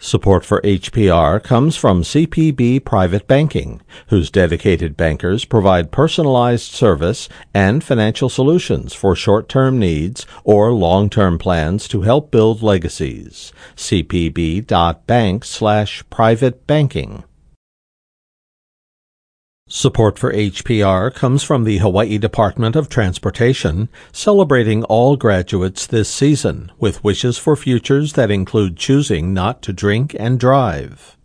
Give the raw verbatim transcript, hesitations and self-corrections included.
Support for H P R comes from C P B Private Banking, whose dedicated bankers provide personalized service and financial solutions for short-term needs or long-term plans to help build legacies. c p b dot bank slash private banking. Support for H P R comes from the Hawaii Department of Transportation, celebrating all graduates this season with wishes for futures that include choosing not to drink and drive.